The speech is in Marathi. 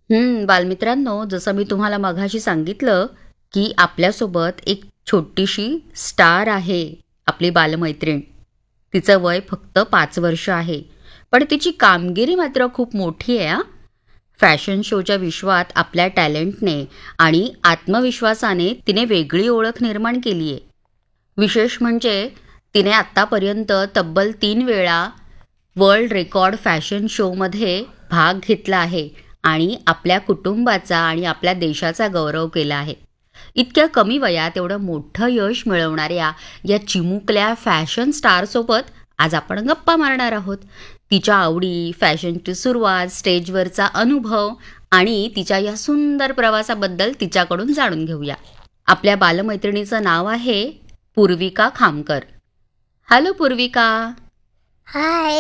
बालमित्रांनो, जसं मी तुम्हाला मघाशी सांगितलं, की आपल्यासोबत एक छोटीशी स्टार आहे, आपली बालमैत्रीण. तिचं वय फक्त 5 वर्ष आहे. पण तिची कामगिरी मात्र खूप मोठी आहे हां. फॅशन शोच्या विश्वात आपल्या टॅलेंटने आणि आत्मविश्वासाने तिने वेगळी ओळख निर्माण केली आहे. विशेष म्हणजे तिने आत्तापर्यंत तब्बल 3 वेळा वर्ल्ड रेकॉर्ड फॅशन शोमध्ये भाग घेतला आहे आणि आपल्या कुटुंबाचा आणि आपल्या देशाचा गौरव केला आहे. इतक्या कमी वयात एवढं मोठं यश मिळवणाऱ्या या चिमुकल्या फॅशन स्टारसोबत आज आपण गप्पा मारणार आहोत. तिच्या आवडी, फॅशनची सुरुवात, स्टेजवरचा अनुभव आणि तिच्या या सुंदर प्रवासाबद्दल तिच्याकडून जाणून घेऊया. आपल्या बालमैत्रिणीचं नाव आहे पूर्विका खामकर. हॅलो पूर्विका. हाय.